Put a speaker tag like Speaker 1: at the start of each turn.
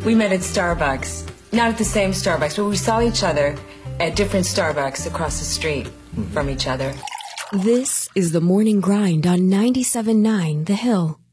Speaker 1: We met at Starbucks. Not at the same Starbucks, but we saw each other at different Starbucks across the street from each other.
Speaker 2: This is The Morning Grind on 97.9 The Hill.